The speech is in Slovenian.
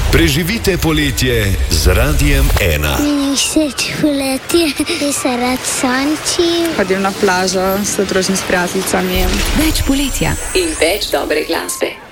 Preživite poletje z Radiem 1. Meni všeč poletje, ker se rad sončim. Hodim na plažo, se družim s prijateljicami. Več poletja in več dobre glasbe.